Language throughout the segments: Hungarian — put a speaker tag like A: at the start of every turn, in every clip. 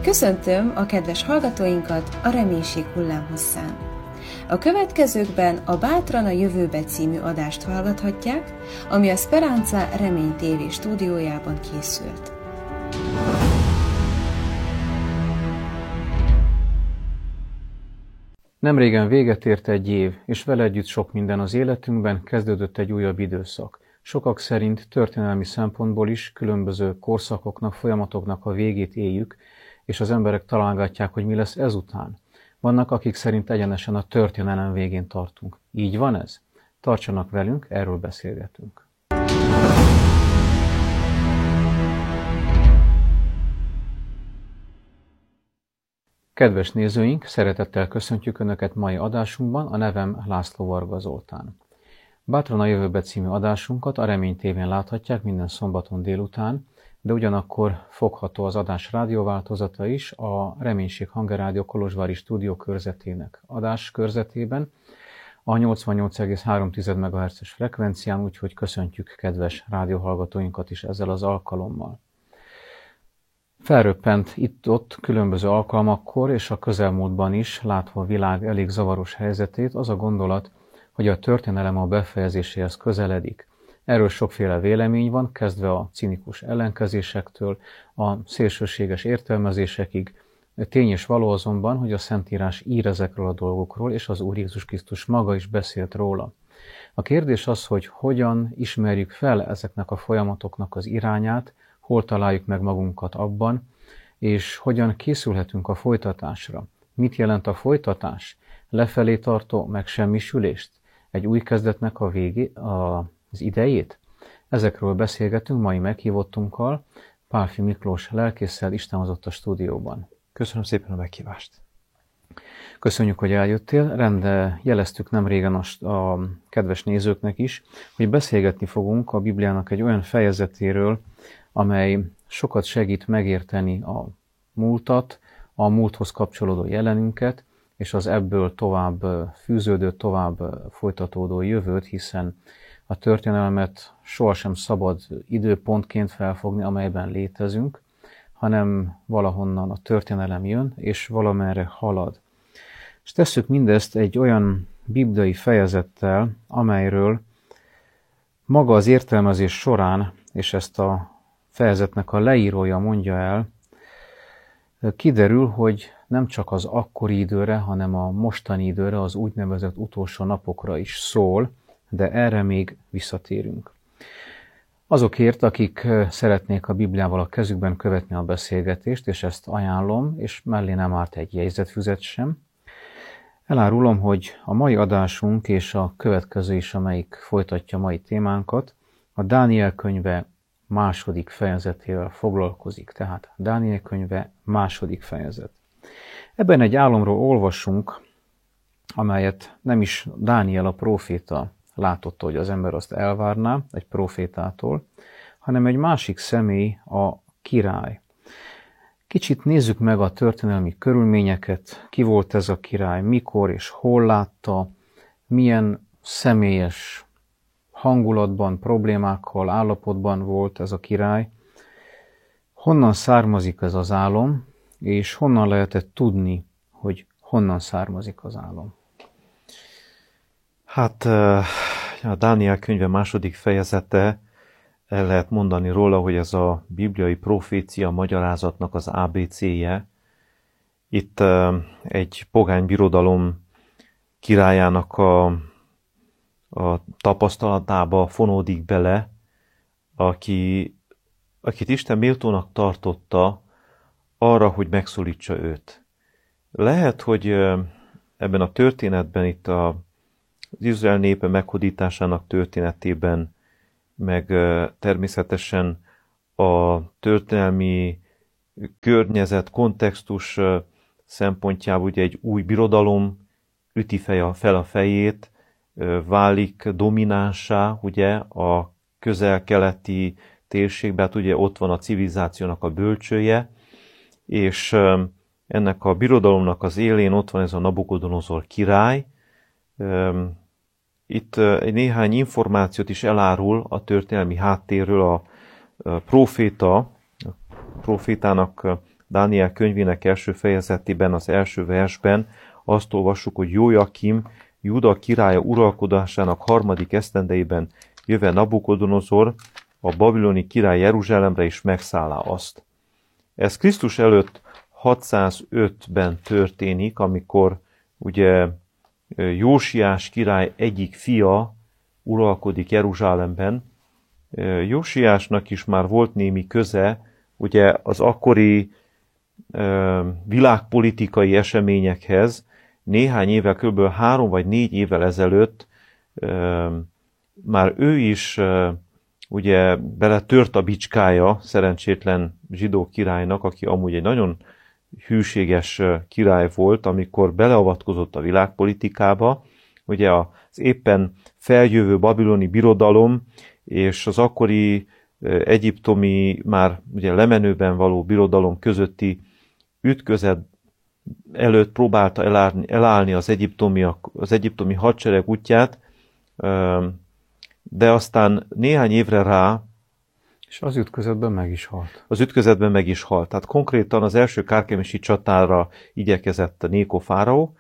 A: Köszöntöm a kedves hallgatóinkat a Reménység hullámhosszán. A következőkben a Bátran a jövőbe című adást hallgathatják, ami a Speranza Remény TV stúdiójában készült.
B: Nemrégen véget ért egy év, és vele együtt sok minden az életünkben, kezdődött egy újabb időszak. Sokak szerint történelmi szempontból is különböző korszakoknak, folyamatoknak a végét éljük, és az emberek találgatják, hogy mi lesz ezután. Vannak, akik szerint egyenesen a történelem végén tartunk. Így van ez? Tartsanak velünk, erről beszélgetünk. Kedves nézőink, szeretettel köszöntjük Önöket mai adásunkban, a nevem László Varga Zoltán. Bátran a jövőbe című adásunkat a Remény TV-n láthatják minden szombaton délután, de ugyanakkor fogható az adás rádióváltozata is a Reménység Hangerrádió kolozsvári stúdió körzetének adás körzetében, a 88,3 MHz-es frekvencián, úgyhogy köszöntjük kedves rádióhallgatóinkat is ezzel az alkalommal. Felröppent itt-ott különböző alkalmakkor és a közelmúltban is, látva a világ elég zavaros helyzetét, az a gondolat, hogy a történelem a befejezéséhez közeledik. Erről sokféle vélemény van, kezdve a cinikus ellenkezésektől, a szélsőséges értelmezésekig. Tény és való azonban, hogy a Szentírás ír ezekről a dolgokról, és az Úr Jézus Krisztus maga is beszélt róla. A kérdés az, hogy hogyan ismerjük fel ezeknek a folyamatoknak az irányát, hol találjuk meg magunkat abban, és hogyan készülhetünk a folytatásra. Mit jelent a folytatás? Lefelé tartó megsemmisülést? Egy új kezdetnek a az idejét? Ezekről beszélgetünk mai meghívottunkkal, Pálffy Miklós lelkésszel, Isten hozott a stúdióban.
C: Köszönöm szépen a meghívást.
B: Köszönjük, hogy eljöttél. Jeleztük nem régen a kedves nézőknek is, hogy beszélgetni fogunk a Bibliának egy olyan fejezetéről, amely sokat segít megérteni a múltat, a múlthoz kapcsolódó jelenünket, és az ebből tovább fűződő, tovább folytatódó jövőt, hiszen a történelmet sohasem szabad időpontként felfogni, amelyben létezünk, hanem valahonnan a történelem jön, és valamerre halad. És tesszük mindezt egy olyan bibliai fejezettel, amelyről maga az értelmezés során, és ezt a fejezetnek a leírója mondja el, kiderül, hogy nem csak az akkori időre, hanem a mostani időre, az úgynevezett utolsó napokra is szól, de erre még visszatérünk. Azokért, akik szeretnék a Bibliával a kezükben követni a beszélgetést, és ezt ajánlom, és mellé nem árt egy jegyzetfüzet sem, elárulom, hogy a mai adásunk és a következő is, amelyik folytatja mai témánkat, a Dániel könyve második fejezetével foglalkozik. Tehát Dániel könyve második fejezet. Ebben egy álomról olvasunk, amelyet nem is Dániel a próféta látotta, hogy az ember azt elvárná egy prófétától, hanem egy másik személy, a király. Kicsit nézzük meg a történelmi körülményeket, ki volt ez a király, mikor és hol látta, milyen személyes hangulatban, problémákkal, állapotban volt ez a király, honnan származik ez az álom, és honnan lehetett tudni, hogy honnan származik az álom.
C: Hát a Dániel könyve második fejezete, el lehet mondani róla, hogy ez a bibliai profécia magyarázatnak az ABC-je. Itt egy pogány birodalom királyának a tapasztalatába fonódik bele, akit Isten méltónak tartotta arra, hogy megszólítsa őt. Lehet, hogy ebben a történetben, itt az Izrael népe meghódításának történetében, meg természetesen a történelmi környezet, kontextus szempontjából ugye egy új birodalom üti fel a fejét, válik dominánsá, ugye a közel-keleti térségben, hát ugye ott van a civilizációnak a bölcsője, és ennek a birodalomnak az élén ott van ez a Nabukodonozor király. Itt egy néhány információt is elárul a történelmi háttérről a profétának Dániel könyvének első fejezetében, az első versben azt olvassuk, hogy Jójakim, Júda királya uralkodásának 3. esztendejében jöve Nabukodonozor, a babiloni király Jeruzsálemre is megszállá azt. Ez Krisztus előtt 605-ben történik, amikor ugye Jósiás király egyik fia uralkodik Jeruzsálemben. Jósiásnak is már volt némi köze, ugye az akkori világpolitikai eseményekhez. Néhány évvel, kb. 3 vagy 4 évvel ezelőtt már ő is ugye beletört a bicskája szerencsétlen zsidó királynak, aki amúgy egy nagyon hűséges király volt, amikor beleavatkozott a világpolitikába. Ugye az éppen feljövő babiloni birodalom és az akkori egyiptomi, már ugye lemenőben való birodalom közötti ütközet előtt próbálta elállni az egyiptomi hadsereg útját, de aztán néhány évre rá
B: és az ütközetben meg is halt.
C: Az ütközetben meg is halt. Tehát konkrétan az első kárkemisi csatára igyekezett Néko fáraó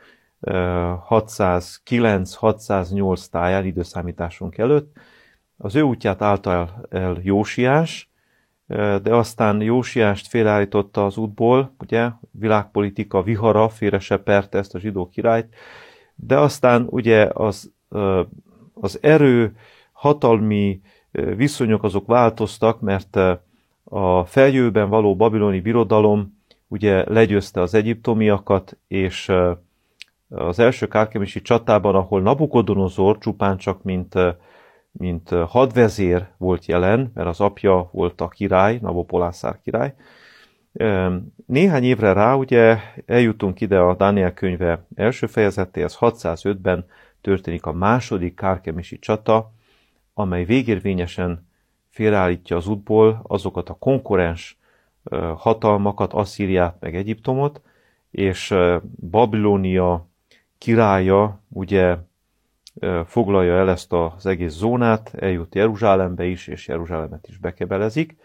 C: 609-608 táján időszámításunk előtt. Az ő útját állta el Jósiás, de aztán Jósiást félreállította az útból, ugye, világpolitika vihara félreseperte ezt a zsidó királyt, de aztán ugye az erő, hatalmi viszonyok azok változtak, mert a feljövőben való babiloni birodalom ugye legyőzte az egyiptomiakat, és az első kárkemisi csatában, ahol Nabukodonozor csupán csak mint hadvezér volt jelen, mert az apja volt a király, Nabopolásár király. Néhány évre rá ugye eljutunk ide a Dániel könyve első fejezetéhez, 605-ben történik a második kárkemisi csata, amely végérvényesen félreállítja az útból azokat a konkurens hatalmakat, Asszíriát meg Egyiptomot, és Babilónia királya ugye foglalja el ezt az egész zónát, eljut Jeruzsálembe is, és Jeruzsálemet is bekebelezik.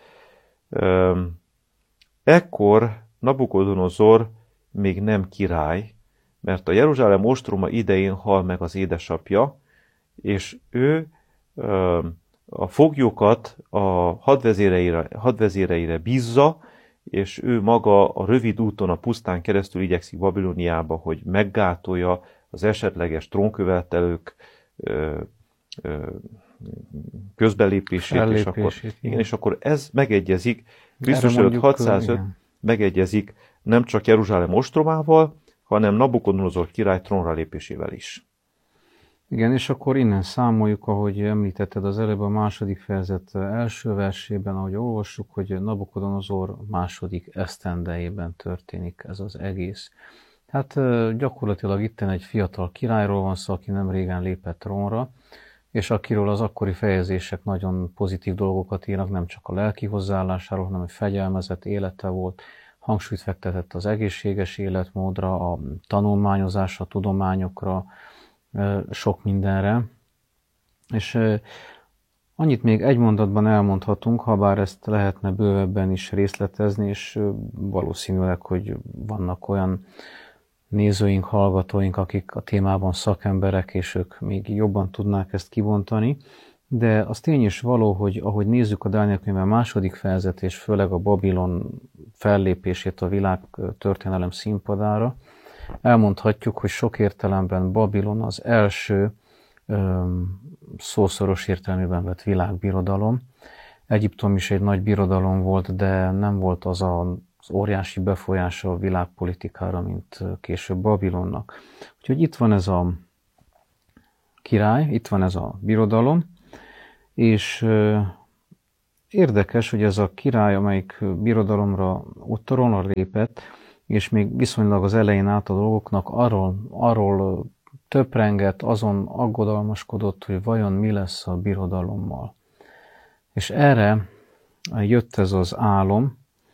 C: Ekkor Nabukodonozor még nem király, mert a Jeruzsálem ostroma idején hal meg az édesapja, és ő a foglyokat a hadvezéreire bízza, és ő maga a rövid úton, a pusztán keresztül igyekszik Babilóniába, hogy meggátolja az esetleges trónkövetelők közbelépését, és akkor ez megegyezik, Krisztus előtt 605 megegyezik nem csak Jeruzsálem ostromával, hanem Nabukodonozor király trónra lépésével is.
B: Igen, és akkor innen számoljuk, ahogy említetted az előbb a második fejezet első versében, ahogy olvassuk, hogy Nabukodonozor második esztendejében történik ez az egész. Tehát gyakorlatilag itten egy fiatal királyról van szó, aki nem régen lépett trónra, és akiről az akkori fejezések nagyon pozitív dolgokat írnak, nem csak a lelki hozzáállásáról, hanem egy fegyelmezett élete volt, hangsúlyt fektetett az egészséges életmódra, a tanulmányozásra, a tudományokra, sok mindenre. És annyit még egy mondatban elmondhatunk, ha bár ezt lehetne bővebben is részletezni, és valószínűleg, hogy vannak olyan nézőink, hallgatóink, akik a témában szakemberek, és ők még jobban tudnák ezt kibontani. De az tény is való, hogy ahogy nézzük a Dániel könyve második fejezet, és főleg a Babilon fellépését a világ történelem színpadára, elmondhatjuk, hogy sok értelemben Babilon az első szószoros értelmében vett világbirodalom. Egyiptom is egy nagy birodalom volt, de nem volt az az óriási befolyása a világpolitikára, mint később Babilonnak. Úgyhogy itt van ez a király, itt van ez a birodalom, és érdekes, hogy ez a király, amelyik birodalomra trónra lépett, és még viszonylag az elején állt a dolgoknak, arról töprengett, azon aggodalmaskodott, hogy vajon mi lesz a birodalommal. És erre jött ez az álom,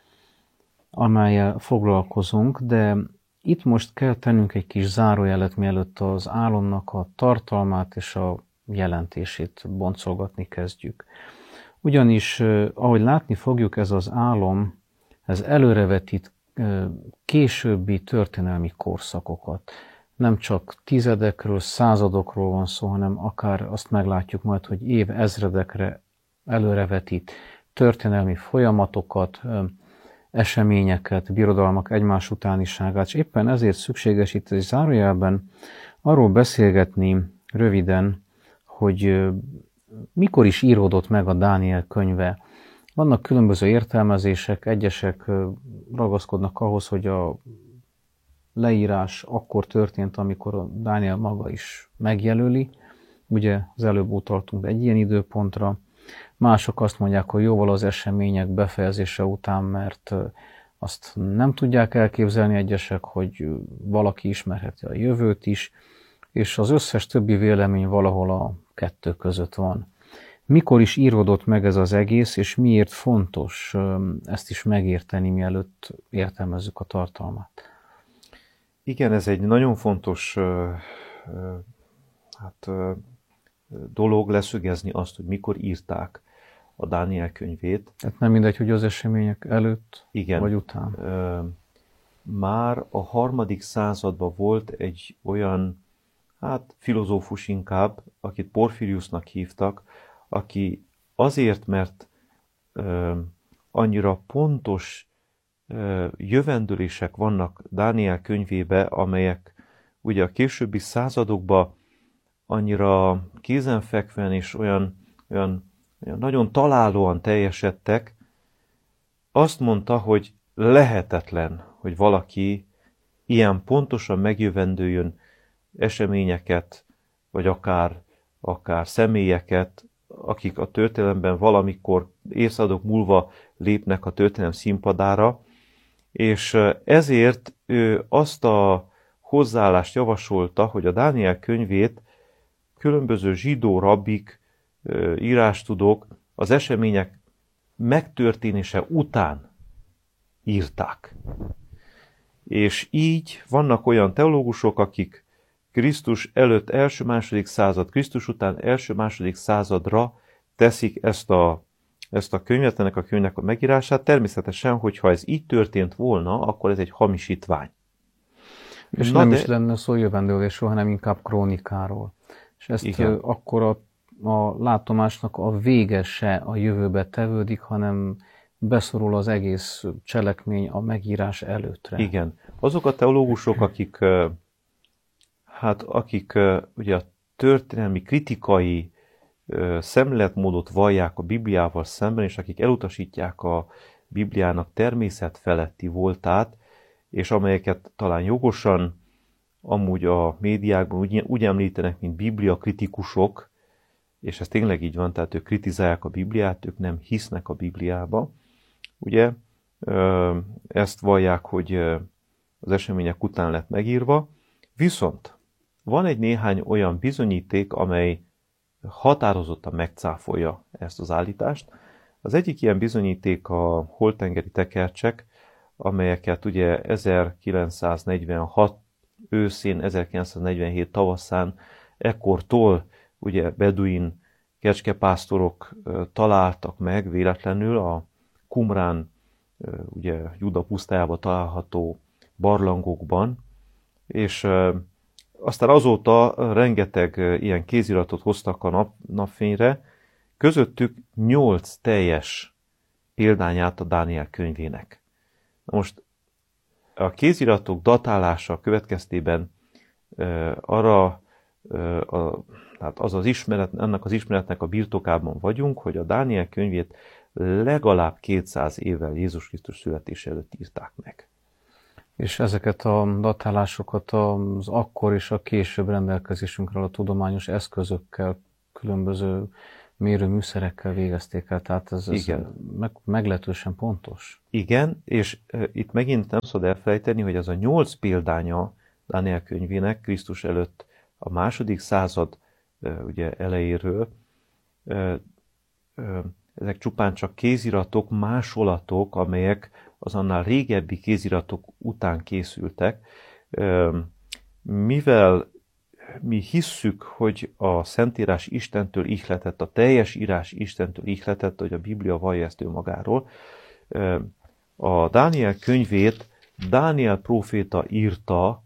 B: amellyel foglalkozunk, de itt most kell tennünk egy kis zárójelet, mielőtt az álomnak a tartalmát és a jelentését boncolgatni kezdjük. Ugyanis, ahogy látni fogjuk, ez az álom, ez előrevetít későbbi történelmi korszakokat. Nem csak tizedekről, századokról van szó, hanem akár azt meglátjuk majd, hogy évezredekre előrevetít történelmi folyamatokat, eseményeket, birodalmak egymás utániságát, és éppen ezért szükséges itt egy zárójelben arról beszélgetni röviden, hogy mikor is íródott meg a Dániel könyve. Vannak különböző értelmezések, egyesek ragaszkodnak ahhoz, hogy a leírás akkor történt, amikor a Dániel maga is megjelöli. Ugye az előbb utaltunk egy ilyen időpontra. Mások azt mondják, hogy jóval az események befejezése után, mert azt nem tudják elképzelni egyesek, hogy valaki ismerheti a jövőt is, és az összes többi vélemény valahol a kettő között van. Mikor is íródott meg ez az egész, és miért fontos ezt is megérteni, mielőtt értelmezzük a tartalmát?
C: Igen, ez egy nagyon fontos dolog leszögezni azt, hogy mikor írták a Dániel könyvét.
B: Tehát nem mindegy, hogy az események előtt
C: Igen,
B: vagy után.
C: Már a 3. században volt egy olyan, filozófus inkább, akit Porfiriusnak hívtak, aki azért, mert annyira pontos jövendőlések vannak Dániel könyvébe, amelyek ugye a későbbi századokban annyira kézenfekvően és olyan nagyon találóan teljesedtek, azt mondta, hogy lehetetlen, hogy valaki ilyen pontosan megjövendőjön eseményeket, vagy akár személyeket, akik a történelemben valamikor évszázadok múlva lépnek a történelem színpadára, és ezért ő azt a hozzáállást javasolta, hogy a Dániel könyvét különböző zsidó rabbik, írástudók az események megtörténése után írták. És így vannak olyan teológusok, akik Krisztus előtt első-második század, Krisztus után első-második századra teszik ezt a könyvet, ennek a könyvnek a megírását. Természetesen, hogyha ez így történt volna, akkor ez egy hamisítvány.
B: És is lenne szó jövendőlésről, hanem inkább krónikáról. És ezt akkor a látomásnak a vége se a jövőbe tevődik, hanem beszorul az egész cselekmény a megírás előttre.
C: Igen. Azok a teológusok, akik ugye a történelmi kritikai szemléletmódot vallják a Bibliával szemben, és akik elutasítják a Bibliának természet feletti voltát, és amelyeket talán jogosan amúgy a médiákban úgy említenek, mint Biblia kritikusok, és ez tényleg így van, tehát ők kritizálják a Bibliát, ők nem hisznek a Bibliába. Ugye ezt vallják, hogy az események után lett megírva, viszont van egy néhány olyan bizonyíték, amely határozottan megcáfolja ezt az állítást. Az egyik ilyen bizonyíték a holttengeri tekercsek, amelyeket ugye 1946 őszén, 1947 tavaszán, ekkortól ugye beduin kecskepásztorok találtak meg véletlenül a Qumrán, ugye Juda pusztájában található barlangokban, és aztán azóta rengeteg ilyen kéziratot hoztak a napfényre, közöttük 8 teljes példányát a Dániel könyvének. Na most a kéziratok datálása következtében tehát annak az ismeretnek a birtokában vagyunk, hogy a Dániel könyvét legalább 200 évvel Jézus Krisztus születése előtt írták meg.
B: És ezeket a datálásokat az akkor és a később rendelkezésünkre a tudományos eszközökkel, különböző mérőműszerekkel végezték el, tehát ez meglehetősen pontos.
C: Igen, és itt megint nem szabad elfelejteni, hogy ez a 8 példánya Dániel könyvének Krisztus előtt a II. Század ugye elejéről, ezek csupán csak kéziratok, másolatok, amelyek az annál régebbi kéziratok után készültek. Mivel mi hisszük, hogy a Szentírás Istentől ihletett, a teljes írás Istentől ihletett, hogy a Biblia vallja ezt önmagáról, a Dániel könyvét Dániel próféta írta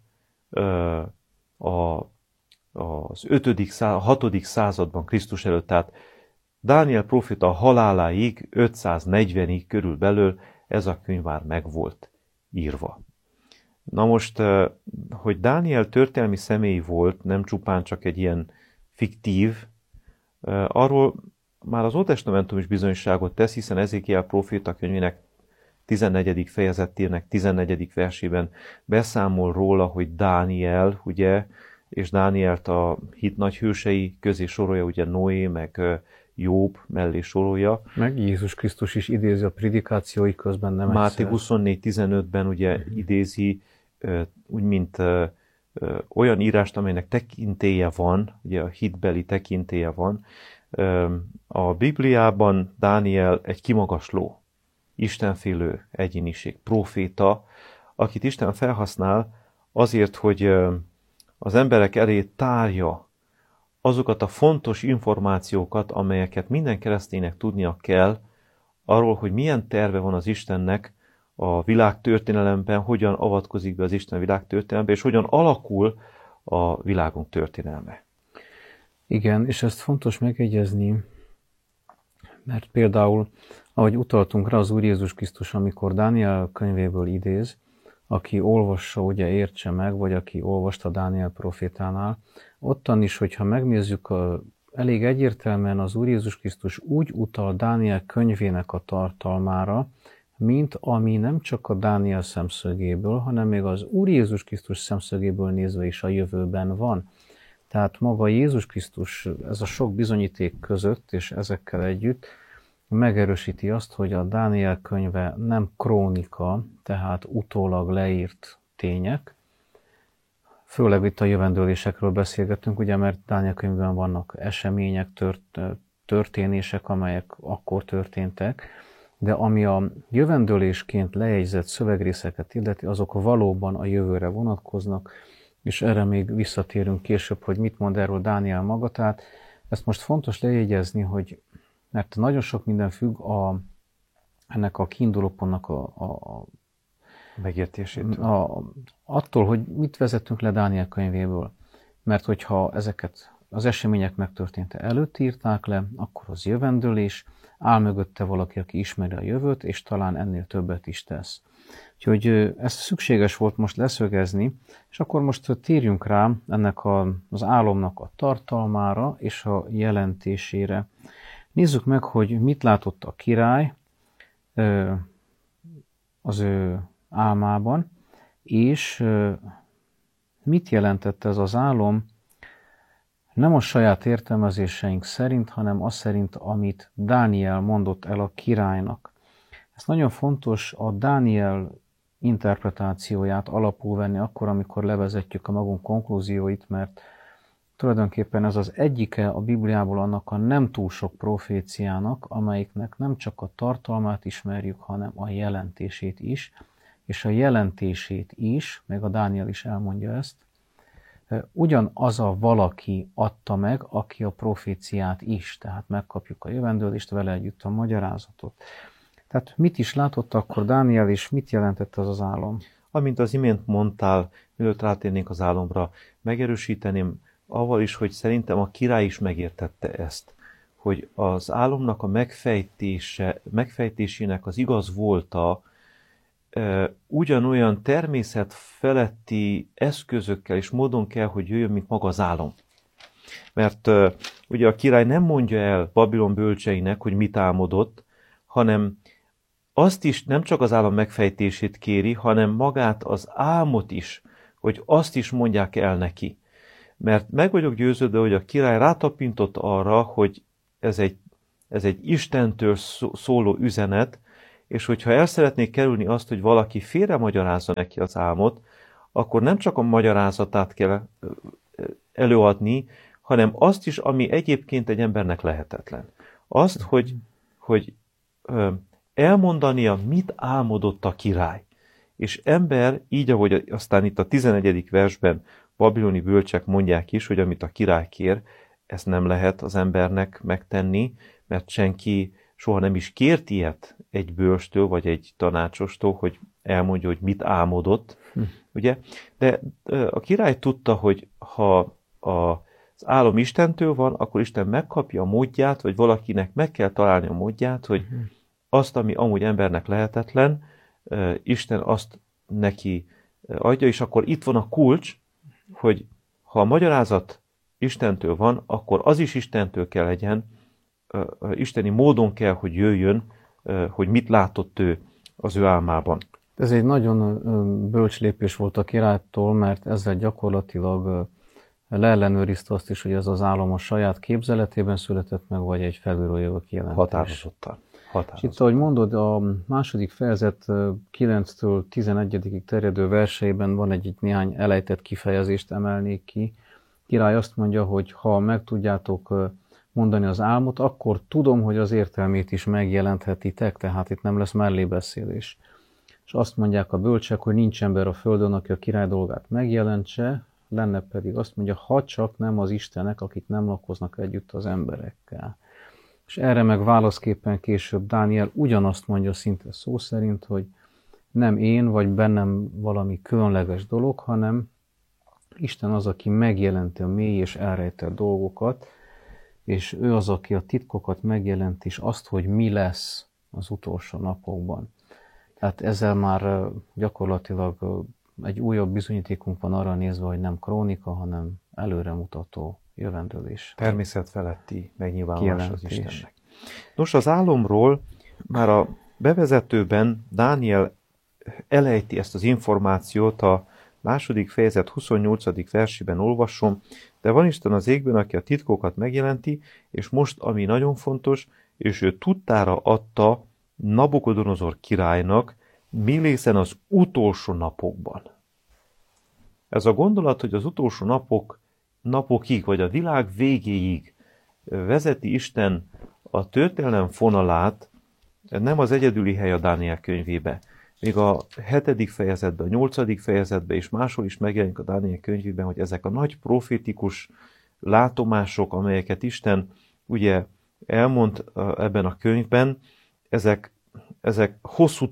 C: az 6. században Krisztus előtt, tehát Dániel próféta haláláig, 540-ig körülbelül ez a könyv már meg volt írva. Na most, hogy Dániel történelmi személy volt, nem csupán csak egy ilyen fiktív, arról már az Ótestamentum is bizonyságot tesz, hiszen Ezékiel próféta könyvének 14. fejezetének 14. versében beszámol róla, hogy Dániel, ugye, és Dánielt a hit nagy hősei közé sorolja, ugye Noé, meg Jobb mellé sorolja.
B: Meg Jézus Krisztus is idézi a prédikációi közben, nem
C: Máté 24.15-ben ugye idézi, úgy mint olyan írást, amelynek tekintélye van, ugye a hitbeli tekintélye van. A Bibliában Dániel egy kimagasló, istenfélő egyéniség, próféta, akit Isten felhasznál azért, hogy az emberek elé tárja azokat a fontos információkat, amelyeket minden kereszténynek tudnia kell arról, hogy milyen terve van az Istennek a világtörténelemben, hogyan avatkozik be az Isten világtörténelembe, és hogyan alakul a világunk történelme.
B: Igen, és ezt fontos megjegyezni, mert például, ahogy utaltunk rá, az Úr Jézus Krisztus, amikor Dániel könyvéből idéz, aki olvassa, ugye értse meg, vagy aki olvasta Dániel profétánál, ottan is, hogyha megnézzük, elég egyértelműen az Úr Jézus Krisztus úgy utal Dániel könyvének a tartalmára, mint ami nem csak a Dániel szemszögéből, hanem még az Úr Jézus Krisztus szemszögéből nézve is a jövőben van. Tehát maga Jézus Krisztus, ez a sok bizonyíték között, és ezekkel együtt megerősíti azt, hogy a Dániel könyve nem krónika, tehát utólag leírt tények. Főleg itt a jövendőlésekről beszélgetünk, ugye, mert Dániel könyvben vannak események, történések, amelyek akkor történtek, de ami a jövendőlésként lejegyzett szövegrészeket illeti, azok valóban a jövőre vonatkoznak, és erre még visszatérünk később, hogy mit mond erről Dániel maga. Tehát ezt most fontos lejegyezni, hogy mert nagyon sok minden függ ennek a kiindulópontnak a
C: megértésétől.
B: Attól, hogy mit vezetünk le Dániel könyvéből. Mert hogyha ezeket az események megtörténte előtt írták le, akkor az jövendőlés, áll mögötte valaki, aki ismeri a jövőt, és talán ennél többet is tesz. Úgyhogy ez szükséges volt most leszögezni, és akkor most térjünk rá ennek az álomnak a tartalmára és a jelentésére. Nézzük meg, hogy mit látott a király az ő álmában, és mit jelentett ez az álom, nem a saját értelmezéseink szerint, hanem az szerint, amit Dániel mondott el a királynak. Ez nagyon fontos a Dániel interpretációját alapul venni akkor, amikor levezetjük a magunk konklúzióit, mert tulajdonképpen ez az egyike a Bibliából annak a nem túl sok proféciának, amelyiknek nem csak a tartalmát ismerjük, hanem a jelentését is, és a jelentését is, meg a Dániel is elmondja ezt, ugyanaz a valaki adta meg, aki a proféciát is, tehát megkapjuk a jövendőlést, vele együtt a magyarázatot. Tehát mit is látott akkor Dániel, és mit jelentett az az álom?
C: Amint az imént mondtál, mielőtt rátérnénk az álomra, megerősíteném avval is, hogy szerintem a király is megértette ezt, hogy az álomnak a megfejtésének az igaz volta ugyanolyan természetfeletti eszközökkel és módon kell, hogy jöjjön, mint maga az álom. Mert ugye a király nem mondja el Babilon bölcseinek, hogy mit álmodott, hanem azt is nem csak az álom megfejtését kéri, hanem magát az álmot is, hogy azt is mondják el neki. Mert meg vagyok győződve, hogy a király rátapintott arra, hogy ez egy Istentől szóló üzenet, és hogyha el szeretnék kerülni azt, hogy valaki félre magyarázza neki az álmot, akkor nem csak a magyarázatát kell előadni, hanem azt is, ami egyébként egy embernek lehetetlen. Azt, hogy elmondania, mit álmodott a király. És ember, így ahogy aztán itt a 11. versben babiloni bölcsek mondják is, hogy amit a király kér, ezt nem lehet az embernek megtenni, mert senki soha nem is kért ilyet egy bölcstől, vagy egy tanácsostól, hogy elmondja, hogy mit álmodott, ugye? De a király tudta, hogy ha az álom Istentől van, akkor Isten megkapja a módját, vagy valakinek meg kell találni a módját, hogy azt, ami amúgy embernek lehetetlen, Isten azt neki adja, és akkor itt van a kulcs, hogy ha a magyarázat Istentől van, akkor az is Istentől kell legyen, isteni módon kell, hogy jöjjön, hogy mit látott ő az ő álmában.
B: Ez egy nagyon bölcs lépés volt a királytól, mert ezzel gyakorlatilag leellenőrizte azt is, hogy ez az álom a saját képzeletében született meg, vagy egy felülről jövő kijelentés.
C: Határozottan.
B: És itt, ahogy mondod, a második fejezet 9-től 11-ig terjedő verseiben van egy néhány elejtett kifejezést emelnék ki. Király azt mondja, hogy ha meg tudjátok mondani az álmot, akkor tudom, hogy az értelmét is megjelenthetitek, tehát itt nem lesz mellébeszélés. És azt mondják a bölcsek, hogy nincs ember a földön, aki a király dolgát megjelentse, lenne pedig azt mondja, ha csak nem az istenek, akik nem lakoznak együtt az emberekkel. És erre meg válaszképpen később Dániel ugyanazt mondja szinte szó szerint, hogy nem én vagy bennem valami különleges dolog, hanem Isten az, aki megjelenti a mély és elrejtett dolgokat, és ő az, aki a titkokat megjelenti, és azt, hogy mi lesz az utolsó napokban. Tehát ezzel már gyakorlatilag egy újabb bizonyítékunk van arra nézve, hogy nem krónika, hanem előremutató jövendőlés.
C: Természet feletti megnyilvánulás az Istennek. Nos, az álomról már a bevezetőben Dániel elejti ezt az információt, a második fejezet 28. versében olvasom, de van Isten az égben, aki a titkokat megjelenti, és most, ami nagyon fontos, és ő tudtára adta Nabukodonozor királynak, mi lészen az utolsó napokban. Ez a gondolat, hogy az utolsó napokig, vagy a világ végéig vezeti Isten a történelem fonalát, nem az egyedüli hely a Dániel könyvébe. Még a 7. fejezetben, a 8. fejezetben és máshol is megjelenik a Dániel könyvében, hogy ezek a nagy profétikus látomások, amelyeket Isten ugye elmond ebben a könyvben, ezek hosszú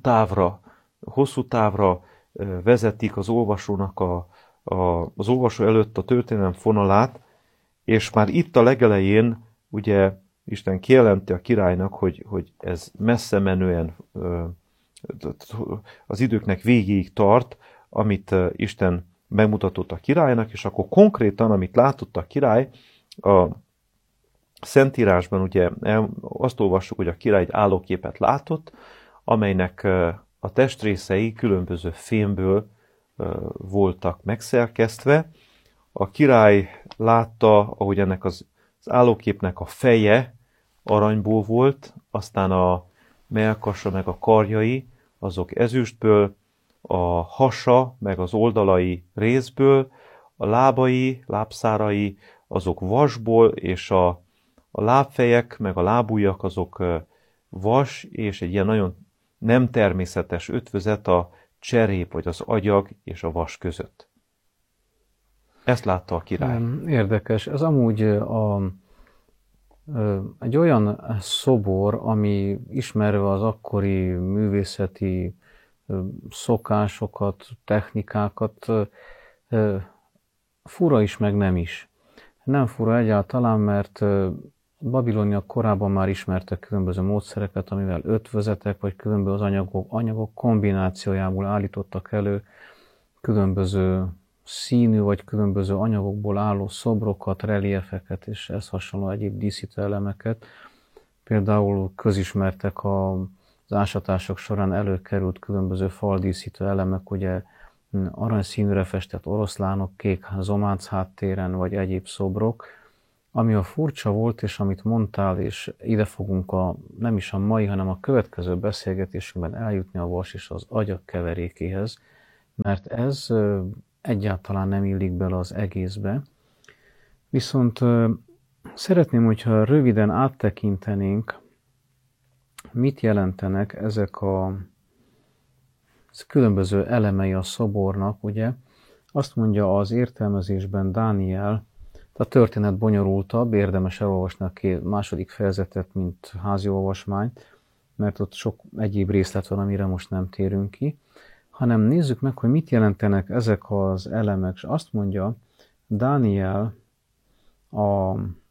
C: távra vezetik az olvasónak az olvasó előtt a történelem fonalát, és már itt a legelején ugye Isten kijelenti a királynak, hogy ez messze menően az időknek végéig tart, amit Isten megmutatott a királynak, és akkor konkrétan, amit látott a király, a Szentírásban ugye azt olvassuk, hogy a király egy állóképet látott, amelynek a testrészei különböző fémből voltak megszerkesztve. A király látta, ahogy ennek az állóképnek a feje aranyból volt, aztán a mellkasa meg a karjai, azok ezüstből, a hasa meg az oldalai rézből, a lábszárai, azok vasból, és a lábfejek meg a lábujjak azok vas, és egy ilyen nagyon nem természetes ötvözet a cserép vagy az agyag és a vas között. Ezt látta a király.
B: Érdekes. Ez amúgy egy olyan szobor, ami ismerve az akkori művészeti szokásokat, technikákat, fura is, meg nem is. Nem fura egyáltalán, mert Babilonia korábban már ismertek különböző módszereket, amivel ötvözetek vagy különböző anyagok kombinációjából állítottak elő különböző színű vagy különböző anyagokból álló szobrokat, reliefeket és ez hasonló egyéb díszítő elemeket. Például közismertek az ásatások során előkerült különböző faldíszítő elemek, ugye aranyszínűre festett oroszlánok, kék zománc háttéren vagy egyéb szobrok. Ami a furcsa volt, és amit mondtál, és ide fogunk nem is a mai, hanem a következő beszélgetésünkben eljutni a vas és az agyak keverékéhez, mert ez egyáltalán nem illik bele az egészbe. Viszont szeretném, hogyha röviden áttekintenénk, mit jelentenek ezek a különböző elemei a szobornak, ugye? Azt mondja az értelmezésben Dániel, a történet bonyolultabb, érdemes elolvasni a második fejezetet, mint házi olvasmányt, mert ott sok egyéb részlet van, amire most nem térünk ki, hanem nézzük meg, hogy mit jelentenek ezek az elemek. És azt mondja Dániel a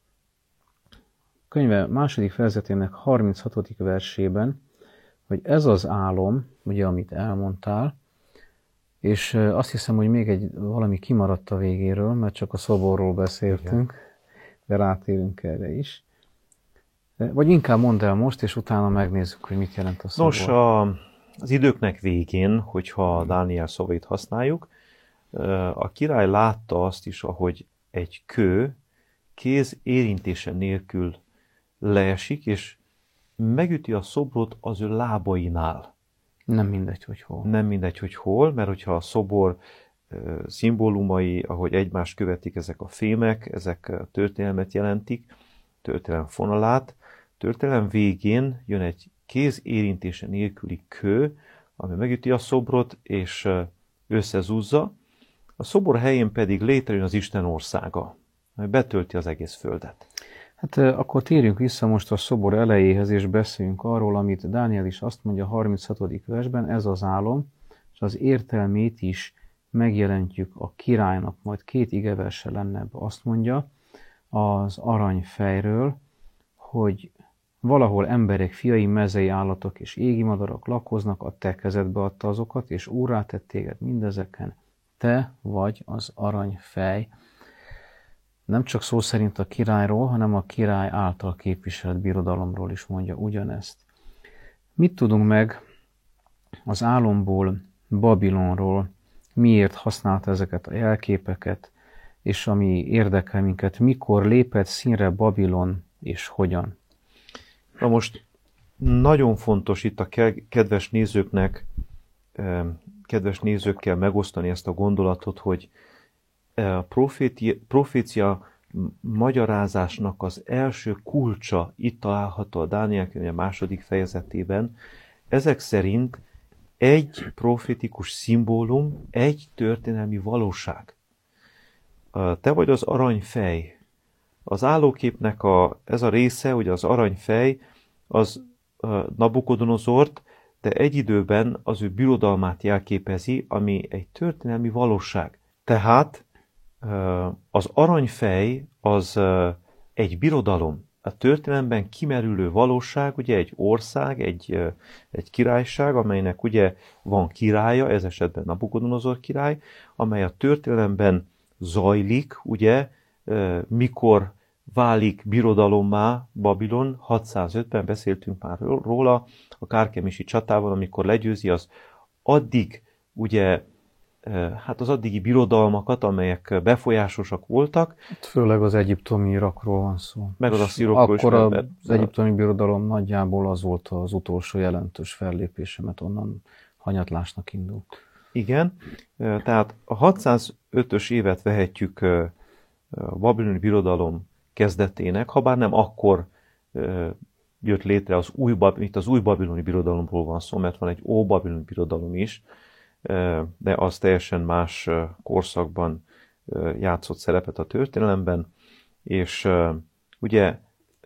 B: könyve második fejezetének 36. versében, hogy ez az álom, ugye, amit elmondtál, és azt hiszem, hogy még valami kimaradt a végéről, mert csak a szoborról beszéltünk, de rátérünk erre is. Vagy inkább mondd el most, és utána megnézzük, hogy mit jelent a szobor.
C: Nos, az időknek végén, hogyha Dániel szavait használjuk, a király látta azt is, ahogy egy kő kéz érintése nélkül leesik, és megüti a szobrot az ő lábainál.
B: Nem mindegy, hogy hol.
C: Nem mindegy, hogy hol, mert hogyha a szobor szimbólumai, ahogy egymást követik ezek a fémek, ezek a történelmet jelentik, történelem fonalát, történelem végén jön egy kéz érintése nélküli kő, ami megüti a szobrot, és összezúzza. A szobor helyén pedig létrejön az Isten országa, ami betölti az egész földet.
B: Hát akkor térjünk vissza most a szobor elejéhez, és beszéljünk arról, amit Dániel is azt mondja a 36. versben, ez az álom, és az értelmét is megjelentjük a királynak, majd 2 igeverse lenne, azt mondja az aranyfejről, hogy valahol emberek, fiai, mezei állatok és égi madarak lakoznak, a te kezedbe adta azokat, és úrrá tett téged mindezeken. Te vagy az aranyfej. Nem csak szó szerint a királyról, hanem a király által képviselt birodalomról is mondja ugyanezt. Mit tudunk meg az álomból, Babilonról, miért használta ezeket a jelképeket, és ami érdekel minket, mikor lépett színre Babilon, és hogyan?
C: Na most nagyon fontos itt a kedves nézőkkel megosztani ezt a gondolatot, hogy a profécia magyarázásnak az első kulcsa itt található a Dániel könyve második fejezetében. Ezek szerint egy profétikus szimbólum, egy történelmi valóság. Te vagy az aranyfej. Az állóképnek ez a része, hogy az aranyfej, az Nabukodonozort, de egy időben az ő birodalmát jelképezi, ami egy történelmi valóság. Tehát az aranyfej az egy birodalom. A történelemben kimerülő valóság, ugye egy ország, egy királyság, amelynek ugye van királya, ez esetben Nabukodonozor király, amely a történelemben zajlik, ugye, mikor válik birodalommá Babilon, 605-ben beszéltünk már róla, a kárkemisi csatában, amikor legyőzi az addig, ugye, hát az addigi birodalmakat, amelyek befolyásosak voltak.
B: Főleg az egyiptomi Irakról van szó.
C: Meg az asszírokról is.
B: Akkor az egyiptomi birodalom nagyjából az volt az utolsó jelentős fellépése, mert onnan hanyatlásnak indult.
C: Igen, tehát a 605-ös évet vehetjük a babiloni birodalom kezdetének, habár nem akkor jött létre itt az új babiloni birodalomról van szó, mert van egy óbabiloni birodalom is, de az teljesen más korszakban játszott szerepet a történelemben, és ugye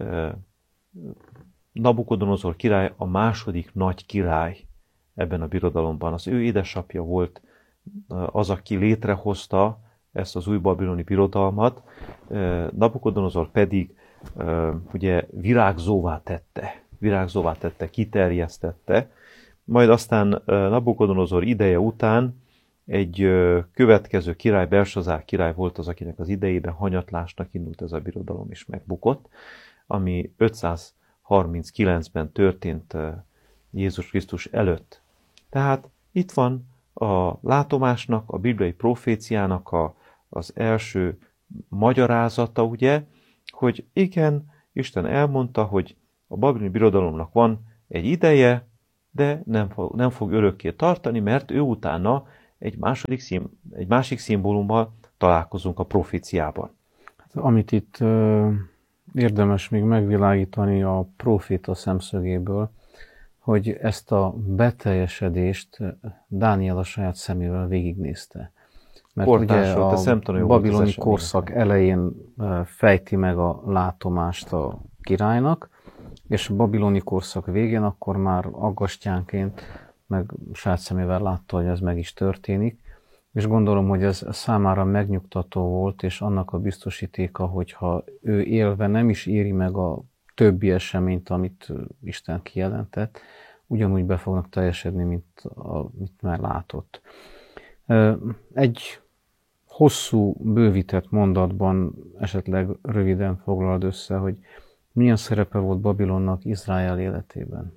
C: Nabukodonozor király a második nagy király ebben a birodalomban. Az ő édesapja volt az, aki létrehozta ezt az új babiloni birodalmat, Nabukodonozor pedig ugye virágzóvá tette, kiterjesztette, majd aztán Nabukodonozor ideje után egy következő király, Belsazár király volt az, akinek az idejében hanyatlásnak indult ez a birodalom, és megbukott, ami 539-ben történt Jézus Krisztus előtt. Tehát itt van a látomásnak, a bibliai proféciának az első magyarázata, ugye, hogy igen, Isten elmondta, hogy a babiloni birodalomnak van egy ideje, de nem fog örökké tartani, mert ő utána egy másik szimbólummal találkozunk a proféciában.
B: Amit itt érdemes még megvilágítani a proféta szemszögéből, hogy ezt a beteljesedést Dániel a saját szemével végignézte. Mert ugye a babiloni korszak elején fejti meg a látomást a királynak, és a babiloni korszak végén akkor már aggastyánként meg saját szemével látta, hogy ez meg is történik, és gondolom, hogy ez számára megnyugtató volt, és annak a biztosítéka, hogyha ő élve nem is éri meg a többi eseményt, amit Isten kijelentett, ugyanúgy be fognak teljesedni, mint amit már látott. Egy hosszú, bővített mondatban esetleg röviden foglald össze, hogy milyen szerepe volt Babilonnak Izrael életében?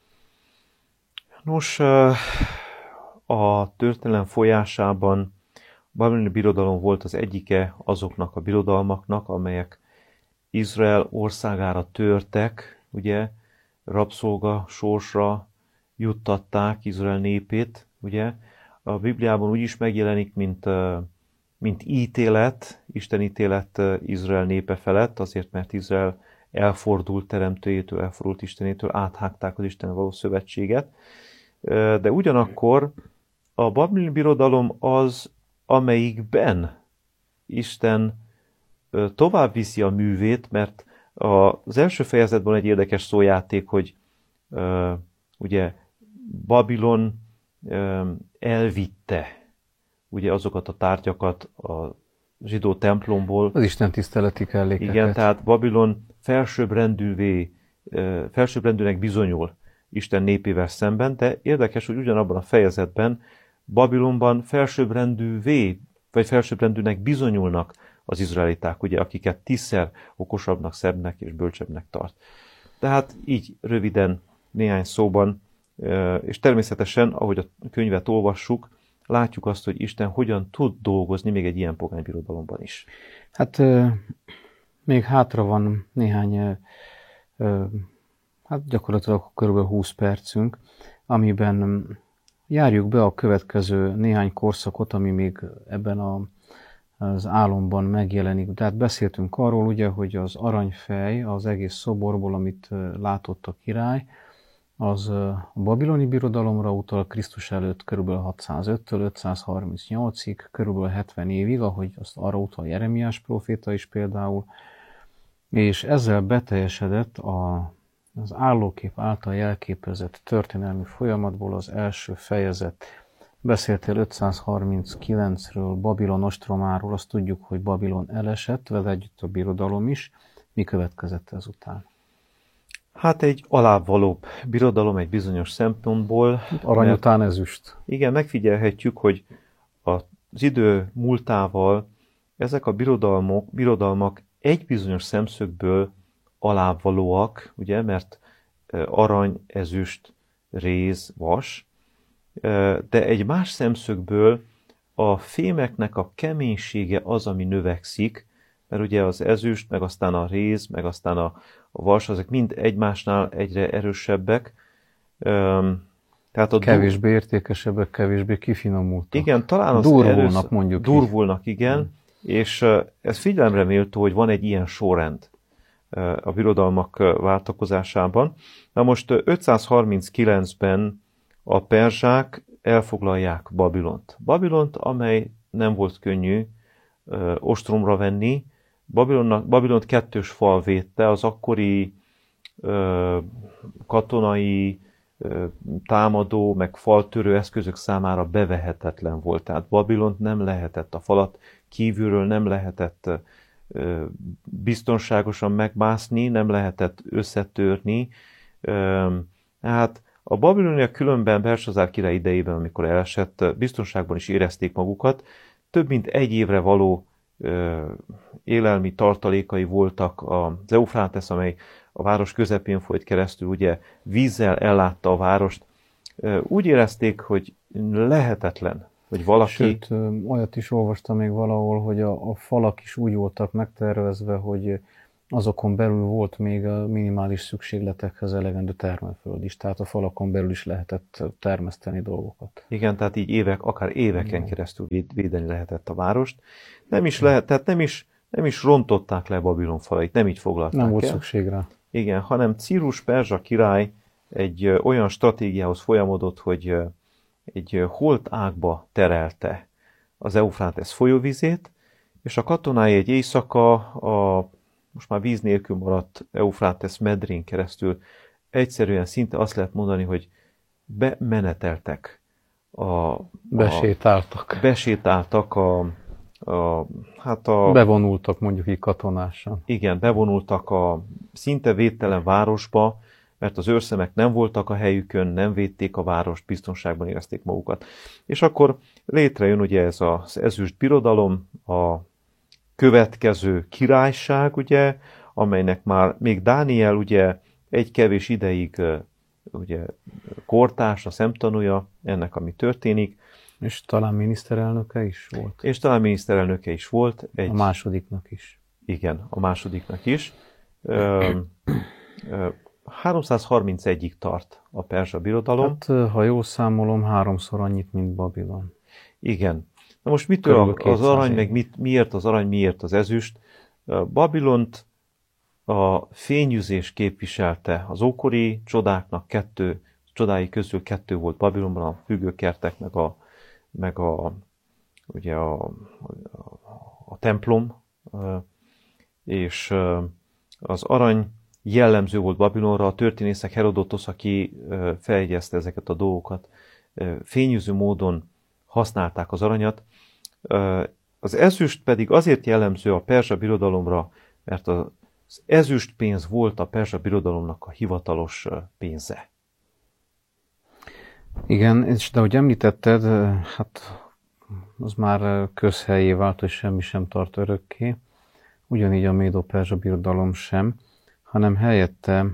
C: Nos, a történelem folyásában a babiloni birodalom volt az egyike azoknak a birodalmaknak, amelyek Izrael országára törtek, ugye, rabszolga sorsra juttatták Izrael népét, ugye. A Bibliában úgy is megjelenik, mint ítélet, Isten ítélet Izrael népe felett, azért, mert Izrael elfordult teremtőjétől, elfordult Istenétől, áthágták az Istennel való szövetséget. De ugyanakkor a babiloni birodalom az, amelyikben Isten tovább viszi a művét, mert az első fejezetben egy érdekes szójáték, hogy ugye Babilon elvitte ugye azokat a tárgyakat a zsidó templomból.
B: Az Isten tiszteleti kellékeket.
C: Igen, tehát Babilon felsőbbrendűnek bizonyul Isten népével szemben, de érdekes, hogy ugyanabban a fejezetben Babilonban felsőbbrendűnek bizonyulnak az izraeliták, ugye, akiket 10-szer okosabbnak, szebbnek és bölcsebbnek tart. Tehát így röviden, néhány szóban, és természetesen, ahogy a könyvet olvassuk, látjuk azt, hogy Isten hogyan tud dolgozni még egy ilyen pogány birodalomban is.
B: Hát még hátra van néhány, hát gyakorlatilag kb. 20 percünk, amiben járjuk be a következő néhány korszakot, ami még ebben az álomban megjelenik. Tehát beszéltünk arról, ugye, hogy az aranyfej az egész szoborból, amit látott a király, az a babiloni birodalomra utal Krisztus előtt kb. 605-től 538-ig, kb. 70 évig, ahogy azt arra utal Jeremiás próféta is például, és ezzel beteljesedett az állókép által jelképezett történelmi folyamatból az első fejezet. Beszéltél 539-ről, Babilon ostromáról, azt tudjuk, hogy Babilon elesett, vele együtt a birodalom is. Mi következett ezután?
C: Hát egy alábbvalóbb birodalom egy bizonyos szempontból.
B: Arany után ezüst.
C: Igen, megfigyelhetjük, hogy az idő múltával ezek a birodalmak egy bizonyos szemszögből alábbvalóak, ugye, mert arany, ezüst, réz, vas, de egy más szemszögből a fémeknek a keménysége az, ami növekszik, mert ugye az ezüst, meg aztán a réz, meg aztán a vas, ezek mind egymásnál egyre erősebbek. Tehát
B: kevésbé értékesebbek, kevésbé kifinomultak.
C: Igen, talán az
B: durvulnak, mondjuk
C: durvulnak, igen, és ez figyelemre méltó, hogy van egy ilyen sorrend a birodalmak váltakozásában. Na most 539-ben a perzsák elfoglalják Babilont. Babilont, amely nem volt könnyű ostromra venni. Babilont kettős fal védte, az akkori katonai támadó, meg faltörő eszközök számára bevehetetlen volt. Tehát Babilont nem lehetett, a falat kívülről nem lehetett biztonságosan megmászni, nem lehetett összetörni. Hát a babiloniak különben Belsazár király idejében, amikor elesett, biztonságban is érezték magukat. Több mint egy évre való élelmi tartalékai voltak. Az Eufrátesz, amely a város közepén folyt keresztül, ugye vízzel ellátta a várost. Úgy érezték, hogy lehetetlen, hogy valaki...
B: Sőt, olyat is olvastam még valahol, hogy a falak is úgy voltak megtervezve, hogy azokon belül volt még a minimális szükségletekhez elegendő termőföld is, tehát a falakon belül is lehetett termeszteni dolgokat.
C: Igen, tehát így akár éveken keresztül védeni lehetett a várost. Nem is lehet, tehát nem is rontották le Babilon falait, nem így foglalták el.
B: Nem volt szükség rá.
C: Igen, hanem Círus perzsa király egy olyan stratégiához folyamodott, hogy egy holt ágba terelte az Eufrátesz folyóvizét, és a katonái egy éjszaka a most már víz nélkül maradt Eufrátesz medrén keresztül egyszerűen szinte azt lehet mondani, hogy bemeneteltek.
B: Besétáltak. Bevonultak mondjuk így katonásan.
C: Igen, bevonultak a szinte védtelen városba, mert az őrszemek nem voltak a helyükön, nem védték a várost, biztonságban érezték magukat. És akkor létrejön ugye ez az ezüst birodalom, a következő királyság, ugye, amelynek már még Dániel ugye egy kevés ideig ugye kortárs, a szemtanúja ennek, ami történik.
B: És talán miniszterelnöke is volt. A másodiknak is.
C: Igen, a másodiknak is. 331-ig tart a perzsa birodalom.
B: Hát, ha jól számolom, 3-szor annyit, mint Babilon.
C: Igen. Na most mitől az arany, meg miért az arany, miért az ezüst? Babilont a fényűzés képviselte. Az ókori csodáknak csodái közül 2 volt Babilonban, a függőkertek, meg ugye a templom, és az arany jellemző volt Babilonra. A történészek Herodotosz, aki feljegyezte ezeket a dolgokat, fényűző módon használták az aranyat. Az ezüst pedig azért jellemző a perzsa birodalomra, mert az ezüst pénz volt a perzsa birodalomnak a hivatalos pénze.
B: Igen, és de ahogy említetted, hát az már közhelyé vált, hogy semmi sem tart örökké. Ugyanígy a Médo-perzsa birodalom sem, hanem helyette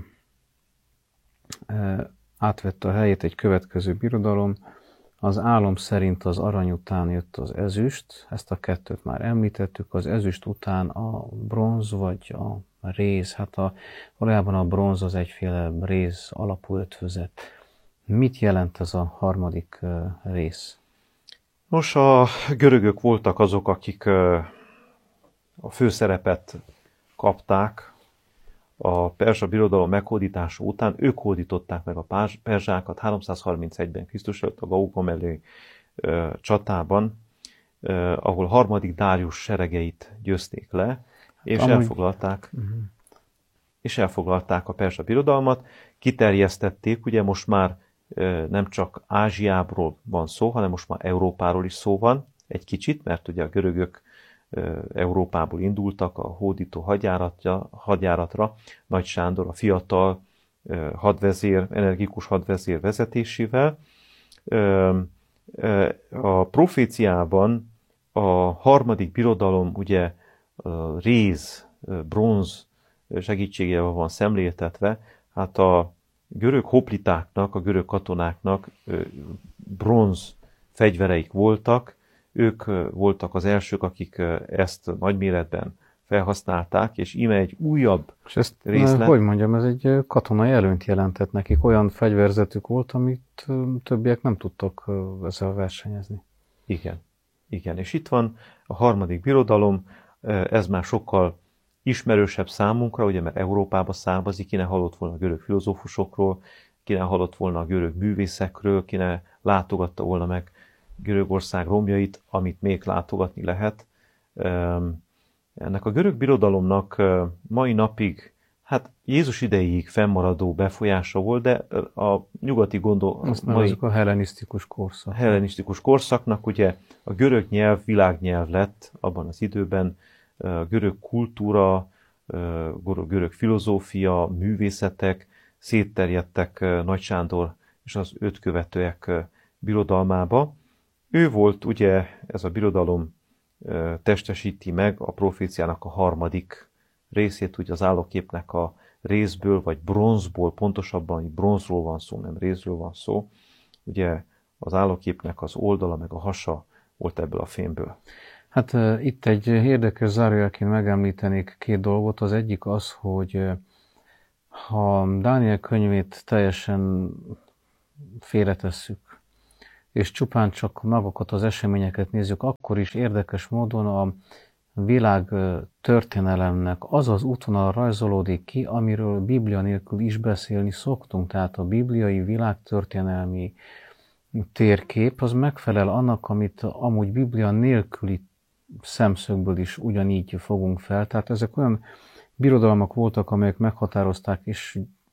B: átvette a helyét egy következő birodalom. Az álom szerint az arany után jött az ezüst, ezt a 2-t már említettük, az ezüst után a bronz vagy a réz, valójában a bronz az egyféle réz alapú ötvözet. Mit jelent ez a harmadik rész?
C: Nos, a görögök voltak azok, akik a főszerepet kapták a perzsa birodalom meghódítása után. Ők hódították meg a perzsákat 331-ben Krisztus előtt a Gaugameli csatában, ahol harmadik Dárius seregeit győzték le, és elfoglalták a perzsa birodalmat, kiterjesztették, ugye most már nem csak Ázsiából van szó, hanem most már Európáról is szó van egy kicsit, mert ugye a görögök Európából indultak a hódító hadjáratra, Nagy Sándor, a fiatal hadvezér, energikus hadvezér vezetésével. A proféciában a harmadik birodalom ugye réz, bronz segítségével van szemléltetve, hát a görög hoplitáknak, a görög katonáknak bronz fegyvereik voltak, ők voltak az elsők, akik ezt nagyméretben felhasználták, és íme egy újabb részlet.
B: Hogy mondjam, ez egy katonai előnyt jelentett nekik, olyan fegyverzetük volt, amit többiek nem tudtak ezzel versenyezni.
C: Igen, és itt van a harmadik birodalom, ez már sokkal ismerősebb számunkra, ugye, mert Európába származik, ki ne hallott volna a görög filozófusokról, ki ne hallott volna a görög művészekről, ki ne látogatta volna meg Görögország romjait, amit még látogatni lehet. Ennek a görög birodalomnak mai napig, hát Jézus idejéig fennmaradó befolyása volt, de a nyugati
B: azt nevezzük a hellenisztikus korszak.
C: Hellenisztikus korszaknak, ugye a görög nyelv világnyelv lett abban az időben, a görög kultúra, görög filozófia, művészetek szétterjedtek Nagy Sándor és az őt követőek birodalmába. Ő volt, ugye, ez a birodalom testesíti meg a proféciának a harmadik részét, ugye az állóképnek a részből, vagy bronzból, pontosabban, hogy bronzról van szó, nem részről van szó. Ugye az állóképnek az oldala, meg a hasa volt ebből a fémből.
B: Hát itt egy érdekes zárójelként megemlítenék 2 dolgot. Az egyik az, hogy ha Dániel könyvét teljesen félretesszük, és csupán csak magukat az eseményeket nézzük, akkor is érdekes módon a világ történelemnek az az útvonal rajzolódik ki, amiről Biblia nélkül is beszélni szoktunk. Tehát a bibliai világtörténelmi térkép az megfelel annak, amit amúgy Biblia nélküli szemszögből is ugyanígy fogunk fel. Tehát ezek olyan birodalmak voltak, amelyek meghatározták és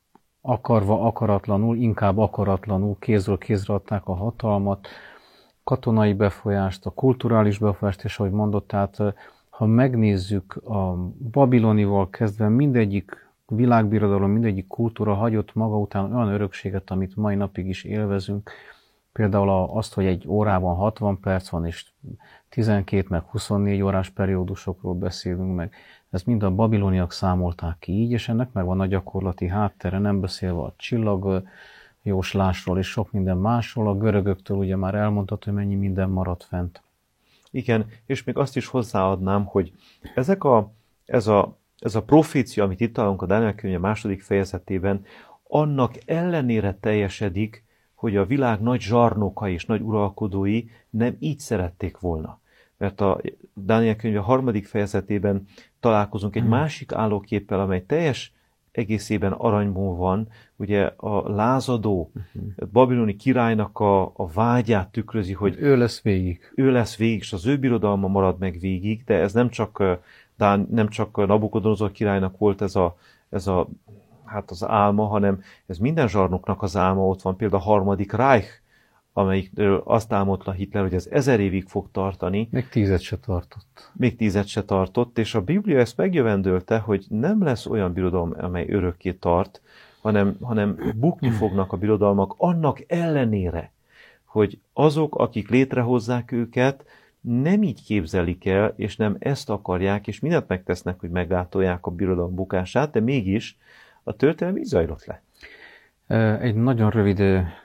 B: akarva, akaratlanul, inkább akaratlanul kézről kézre adták a hatalmat, katonai befolyást, a kulturális befolyást, és ahogy mondott, tehát ha megnézzük a babilonival kezdve, mindegyik világbirodalom, mindegyik kultúra hagyott maga után olyan örökséget, amit mai napig is élvezünk. Például azt, hogy egy órában 60 perc van, és 12 meg 24 órás periódusokról beszélünk meg. Ezt mind a babiloniak számolták ki így, és ennek megvan a gyakorlati háttere, nem beszélve a csillagjóslásról és sok minden másról. A görögöktől ugye már elmondható, hogy mennyi minden maradt fent.
C: Igen, és még azt is hozzáadnám, hogy ez a profécia, amit itt találunk a Dániel könyve második fejezetében, annak ellenére teljesedik, hogy a világ nagy zsarnokai és nagy uralkodói nem így szerették volna. Mert a Dániel könyve harmadik fejezetében találkozunk egy másik állóképpel, amely teljes egészében aranyból van, ugye a lázadó babiloni királynak a vágyát tükrözi, hogy
B: ő lesz végig.
C: Ő lesz végig, és az ő birodalma marad meg végig, de ez nem csak Nabukodonozor királynak volt ez az álma, hanem ez minden zsarnoknak az álma. Ott van például a harmadik Reich, amelyikről azt álmodta Hitler, hogy ez 1000 évig fog tartani.
B: Még 10 se tartott.
C: Még 10 se tartott, és a Biblia ezt megjövendölte, hogy nem lesz olyan birodalom, amely örökké tart, hanem bukni fognak a birodalmak annak ellenére, hogy azok, akik létrehozzák őket, nem így képzelik el, és nem ezt akarják, és mindent megtesznek, hogy meggátolják a birodalom bukását, de mégis a történelem így zajlott le.
B: Egy nagyon rövid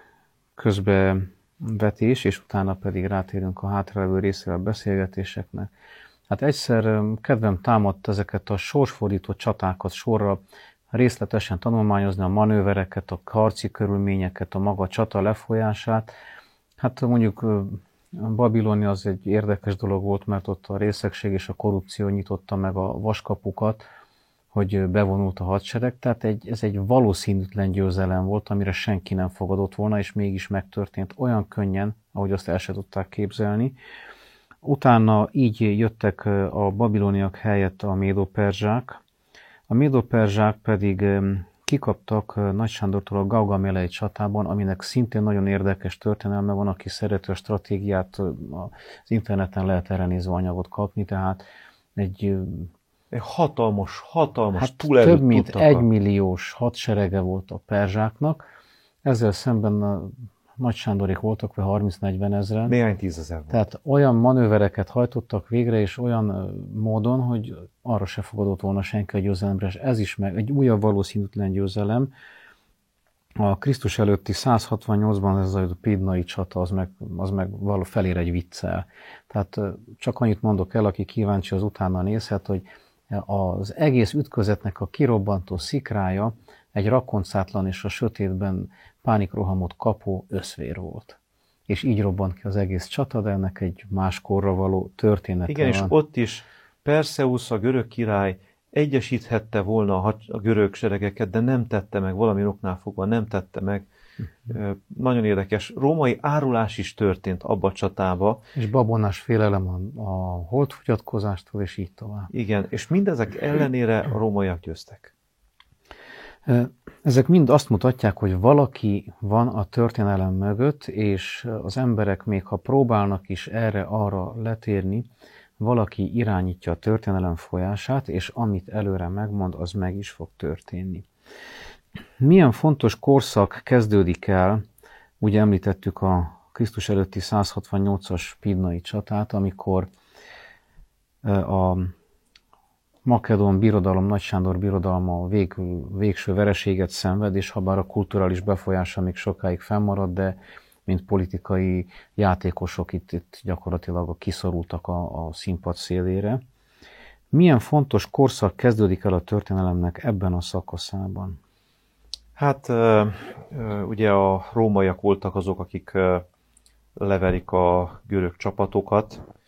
B: közbevetés, és utána pedig rátérünk a hátralévő részére a beszélgetéseknek. Hát egyszer kedvem támadt ezeket a sorsfordító csatákat sorra részletesen tanulmányozni, a manővereket, a harci körülményeket, a maga csata lefolyását. Hát mondjuk Babiloni az egy érdekes dolog volt, mert ott a részegség és a korrupció nyitotta meg a vaskapukat, hogy bevonult a hadsereg, tehát ez egy valószínűtlen győzelem volt, amire senki nem fogadott volna, és mégis megtörtént olyan könnyen, ahogy azt el se tudták képzelni. Utána így jöttek a babiloniak helyett a médo-perzsák. A médo-perzsák pedig kikaptak Nagy Sándortól a Gaugamelei csatában, aminek szintén nagyon érdekes történelme van, aki szereti a stratégiát, az interneten lehet erre nézve anyagot kapni, tehát egy
C: hatalmas
B: több mint 1 milliós hadserege volt a perzsáknak. Ezzel szemben a Nagy Sándorék voltak, vagy 30-40 ezren.
C: Néhány 10 000 volt.
B: Tehát olyan manővereket hajtottak végre, és olyan módon, hogy arra se fogadott volna senki a győzelemre, és ez is meg egy újabb valószínűtlen győzelem. A Krisztus előtti 168-ban ez a pidnai csata, az meg felér egy viccel. Tehát csak annyit mondok el, aki kíváncsi, az utána nézhet, hogy az egész ütközetnek a kirobbantó szikrája egy rakoncátlan és a sötétben pánikrohamot kapó összvér volt. És így robbant ki az egész csata, de ennek egy más korra való története
C: Igen,
B: van.
C: és ott is Perszeusz, a görög király egyesíthette volna a görög seregeket, de nem tette meg, valami oknál fogva nem tette meg. Nagyon érdekes. Római árulás is történt abba a csatába.
B: És babonás félelem a holdfogyatkozástól, és így tovább.
C: Igen, és mindezek ellenére a rómaiak győztek.
B: Ezek mind azt mutatják, hogy valaki van a történelem mögött, és az emberek még ha próbálnak is erre-arra letérni, valaki irányítja a történelem folyását, és amit előre megmond, az meg is fog történni. Milyen fontos korszak kezdődik el, ugye említettük a Krisztus előtti 168-as pidnai csatát, amikor a Makedón birodalom, Nagy Sándor birodalma végső vereséget szenved, és habár a kulturális befolyása még sokáig fennmarad, de mint politikai játékosok itt gyakorlatilag kiszorultak a színpad szélére. Milyen fontos korszak kezdődik el a történelemnek ebben a szakaszában?
C: Hát ugye a rómaiak voltak azok, akik leverik a görög csapatokat,